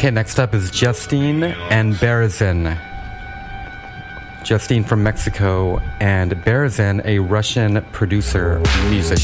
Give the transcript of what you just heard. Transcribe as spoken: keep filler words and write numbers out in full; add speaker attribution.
Speaker 1: Okay, next up is Justine and Berezin. Justine from Mexico and Berezin, a Russian producer, musician.